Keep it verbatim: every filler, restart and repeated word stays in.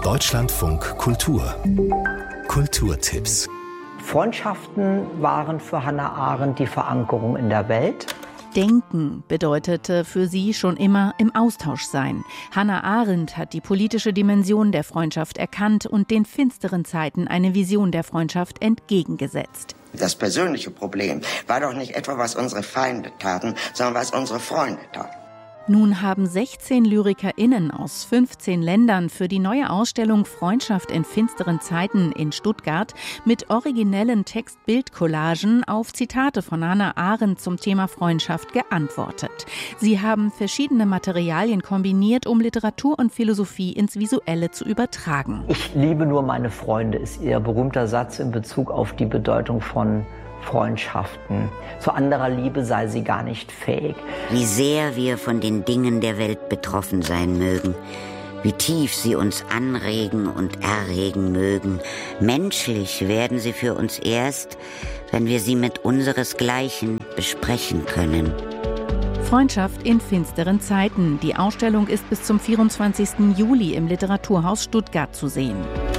Deutschlandfunk Kultur. Kulturtipps. Freundschaften waren für Hannah Arendt die Verankerung in der Welt. Denken bedeutete für sie schon immer im Austausch sein. Hannah Arendt hat die politische Dimension der Freundschaft erkannt und den finsteren Zeiten eine Vision der Freundschaft entgegengesetzt. Das persönliche Problem war doch nicht etwa, was unsere Feinde taten, sondern was unsere Freunde taten. Nun haben sechzehn LyrikerInnen aus fünfzehn Ländern für die neue Ausstellung Freundschaft in finsteren Zeiten in Stuttgart mit originellen Text-Bild-Collagen auf Zitate von Hannah Arendt zum Thema Freundschaft geantwortet. Sie haben verschiedene Materialien kombiniert, um Literatur und Philosophie ins Visuelle zu übertragen. Ich liebe nur meine Freunde, ist ihr berühmter Satz in Bezug auf die Bedeutung von Freundschaften. Zu anderer Liebe sei sie gar nicht fähig. Wie sehr wir von den Dingen der Welt betroffen sein mögen, wie tief sie uns anregen und erregen mögen, menschlich werden sie für uns erst, wenn wir sie mit unseresgleichen besprechen können. Freundschaft in finsteren Zeiten. Die Ausstellung ist bis zum vierundzwanzigsten Juli im Literaturhaus Stuttgart zu sehen.